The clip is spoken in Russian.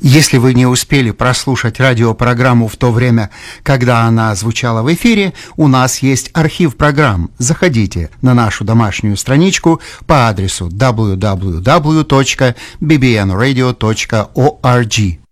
Если вы не успели прослушать радиопрограмму в то время, когда она звучала в эфире, у нас есть архив программ. Заходите на нашу домашнюю страничку по адресу www.bbnradio.org.